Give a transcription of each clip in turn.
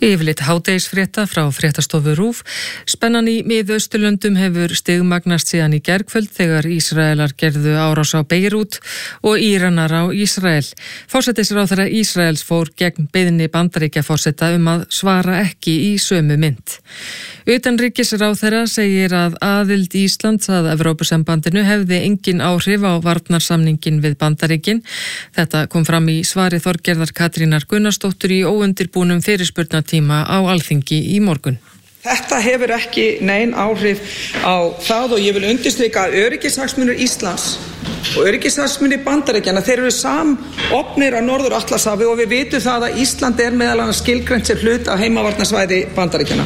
Yfirleitt hádegisfrétta frá fréttastofu RÚV. Spennan í Mið-Austurlöndum hefur stigmagnast síðan í gærkvöld þegar Ísraelar gerðu árás á Beirút og Íranar á Ísrael. Forsætisráðherra Ísraels fór gegn beiðni Bandaríkjaforseta að svara ekki í sömu mynd. Utanríkisráðherra segir að aðild Íslands að Evrópusambandinu hefði engin áhrif á varnarsamningin við Bandaríkin. Þetta kom fram í svari Þorgerðar Katrínar Gunnarsdóttur í óundirbúnum fyrirspurnatíma á Alþingi í morgun. Þetta hefur ekki nein áhrif á það og ég vil undirstrika að öryggishagsmunir Íslands og öryggishagsmunir Bandaríkjanna, þeir eru samofnir á Norður-Atlantshafi og við vitum það að Ísland meðal annars skilgreint sem hlut af heimavarnarsvæði Bandaríkjanna.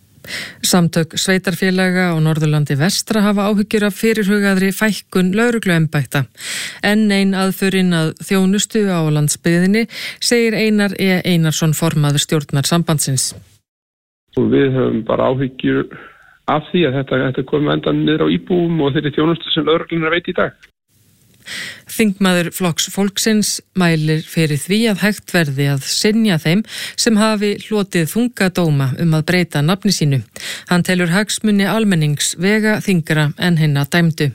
Samtök sveitarfélaga á Norðurlandi vestra hafa áhyggjur af fyrirhugaðri fækkun lögregluembætta. Enn ein aðförin að þjónustu á landsbyggðinni, segir Einar E. Einarsson formaður stjórnar sambandsins. Og við höfum bara áhyggjur af því að þetta komi endan niður á íbúum og þeirri þjónustu sem lögregluna veit í dag. Þingmaður Flokks fólksins mælir fyrir því að hægt verði að synja þeim sem hafi hlotið þunga dóma að breyta nafni sínu. Hann telur hagsmuni almennings vega þyngra en hinna dæmdu.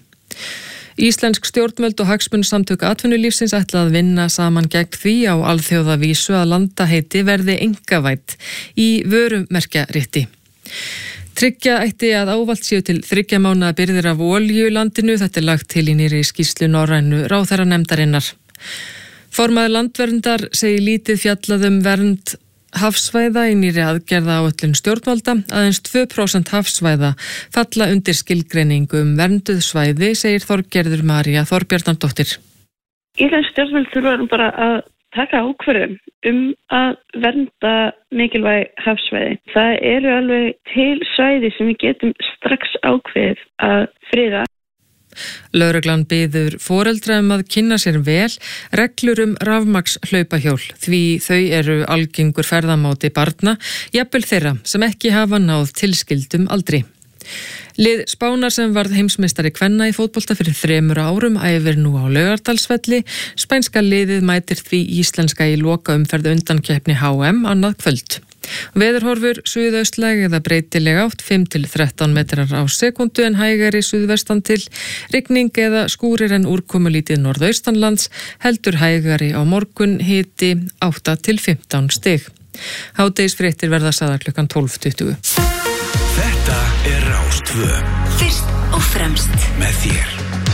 Íslensk stjórnvöld og hagsmunasamtök atvinnulífsins ætla að vinna saman gegn því á alþjóðavísu að landaheiti verði einkavædd í vörumerkjarétti. Tryggja ætti að ávallt séu til 3 mánaða birgðir af olíu í landinu. Þetta lagt til í nýrri skýrslu norrænu ráðherranefndarinnar. Formaður landverndar segir lítið fjallað vernd hafsvæða í nýrri aðgerðaáætlun stjórnvalda. Aðeins 2% hafsvæða falla undir skilgreiningu vernduð svæði, segir Þorgerður María Þorbjarnardóttir. Íslensk stjórnvöld þurfa bara að taka ákvörðun að vernda mikilvæg hafsvæði. Það eru alveg til svæði sem við getum strax ákveðið að friða. Lögreglan biður foreldra að kynna sér vel reglur rafmagnshlaupahjól því þau eru algengur ferðamáti barna, jafnvel þeirra sem ekki hafa náð tilskildum aldri. Lið Spánar sem varð heimsmeistari kvenna í fótbolta fyrir 3 árum æfir nú á Laugardalsvelli. Spænska liðið mætir því íslenska í lokaumferð undankeppni HM annað kvöld. Veðurhorfur suðaustlæg eða breytileg átt 5-13 metrar á sekundu en hægari suðvestan til, rigning eða skúrir en úrkomulítið norðaustanlands, heldur hægari á morgun, hiti 8-15 stig. Hádegisfréttir verða sagðar klukkan 12:20. Þetta Rás 2. Fyrst og fremst með þér.